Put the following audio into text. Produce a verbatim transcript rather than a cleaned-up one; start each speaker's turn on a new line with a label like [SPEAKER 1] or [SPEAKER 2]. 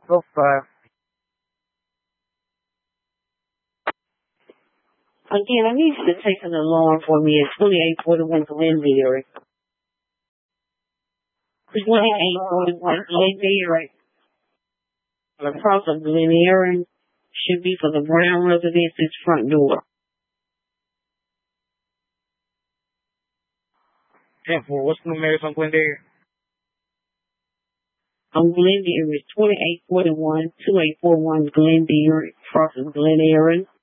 [SPEAKER 1] Go five.
[SPEAKER 2] Again, I need you to take an alarm for me at twenty-eight forty-one Glenberry. twenty-eight forty-one Glenberry. Across of Glenberry should be for the Brown residence's front door.
[SPEAKER 1] ten four. What's the number on Glenberry?
[SPEAKER 2] On Glenberry, twenty-eight forty-one, twenty-eight forty-one Glenberry, across of Glen Erin.